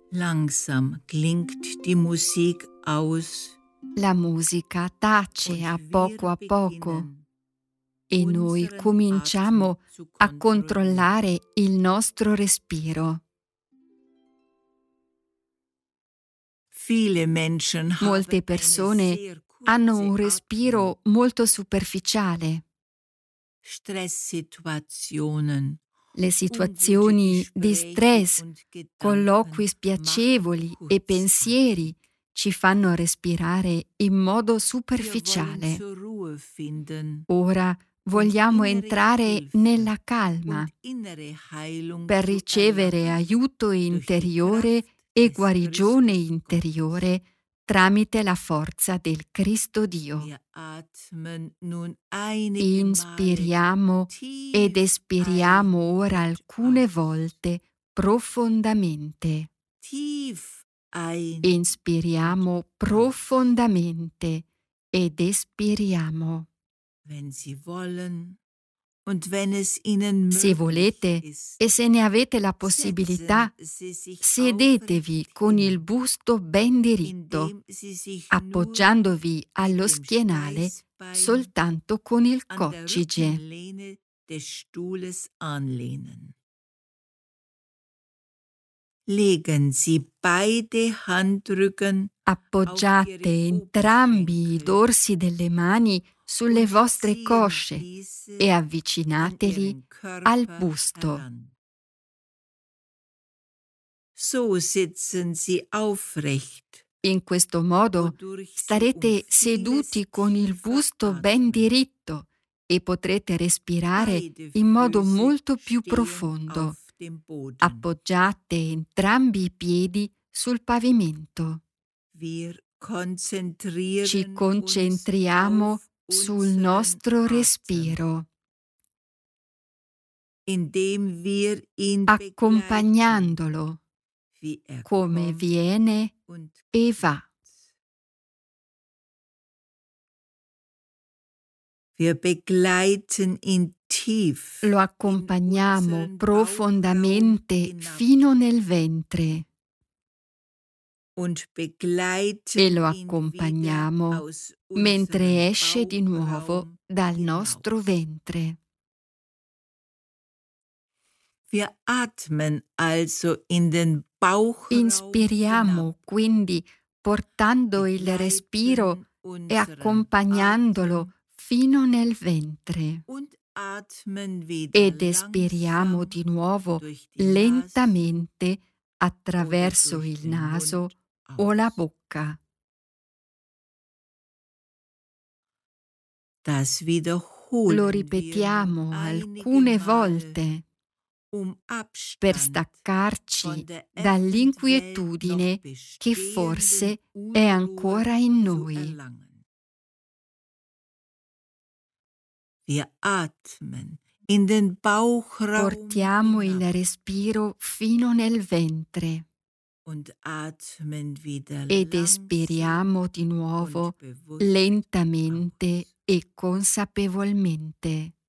Langsam klingt die Musik aus. La musica tace a poco e noi cominciamo a controllare il nostro respiro. Molte persone hanno un respiro molto superficiale. Le situazioni di stress, colloqui spiacevoli e pensieri ci fanno respirare in modo superficiale. Ora vogliamo entrare nella calma per ricevere aiuto interiore e guarigione interiore tramite la forza del Cristo Dio. Inspiriamo ed espiriamo ora alcune volte profondamente. Inspiriamo profondamente ed espiriamo. Se volete e se ne avete la possibilità, sedetevi con il busto ben diritto, appoggiandovi allo schienale soltanto con il coccige. Appoggiate entrambi i dorsi delle mani sulle vostre cosce e avvicinateli al busto. In questo modo starete seduti con il busto ben diritto e potrete respirare in modo molto più profondo. Appoggiate entrambi i piedi sul pavimento. Ci concentriamo sul nostro respiro, accompagnandolo come viene e va. Lo accompagniamo profondamente fino nel ventre e lo accompagniamo mentre esce di nuovo dal nostro ventre. Inspiriamo quindi portando il respiro e accompagnandolo fino nel ventre ed espiriamo di nuovo lentamente attraverso il naso o la bocca. Lo ripetiamo alcune volte per staccarci dall'inquietudine che forse è ancora in noi. Portiamo il respiro fino nel ventre ed espiriamo di nuovo lentamente e consapevolmente.